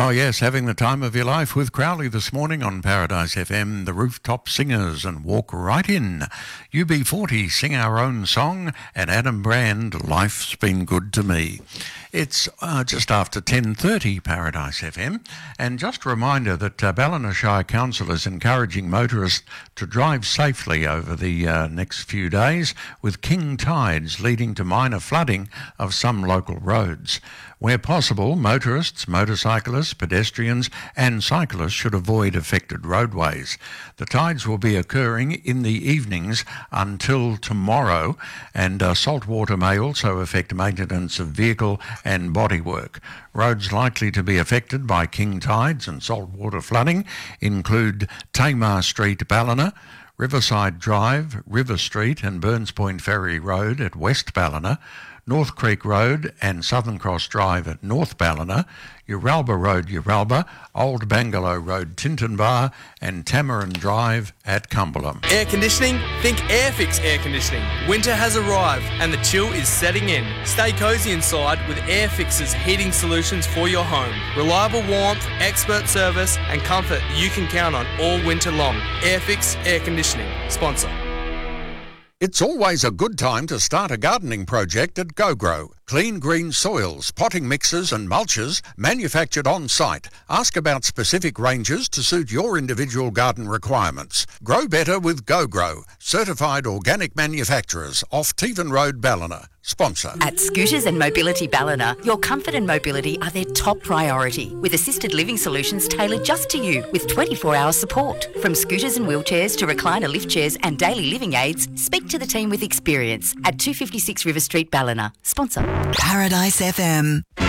Oh yes, having the time of your life with Crowley this morning on Paradise FM, the Rooftop Singers and Walk Right In. UB40 Sing Our Own Song, and Adam Brand, Life's Been Good to Me. It's just after 10:30 Paradise FM, and just a reminder that Ballina Shire Council is encouraging motorists to drive safely over the next few days, with king tides leading to minor flooding of some local roads. Where possible, motorists, motorcyclists, pedestrians and cyclists should avoid affected roadways. The tides will be occurring in the evenings until tomorrow, and salt water may also affect maintenance of vehicle and bodywork. Roads likely to be affected by king tides and saltwater flooding include Tamar Street, Ballina, Riverside Drive, River Street and Burns Point Ferry Road at West Ballina, North Creek Road and Southern Cross Drive at North Ballina, Uralba Road, Uralba, Old Bangalow Road, Tintinbar and Tamarin Drive at Cumberland. Air conditioning? Think Airfix Air Conditioning. Winter has arrived and the chill is setting in. Stay cosy inside with Airfix's heating solutions for your home. Reliable warmth, expert service and comfort you can count on all winter long. Airfix Air Conditioning, sponsor. It's always a good time to start a gardening project at GoGrow. Clean green soils, potting mixes and mulches manufactured on site. Ask about specific ranges to suit your individual garden requirements. Grow better with GoGrow, certified organic manufacturers off Tevan Road, Ballina. Sponsor. At Scooters and Mobility Ballina, your comfort and mobility are their top priority, with assisted living solutions tailored just to you with 24-hour support. From scooters and wheelchairs to recliner lift chairs and daily living aids, speak to the team with experience at 256 River Street, Ballina. Sponsor. Paradise FM.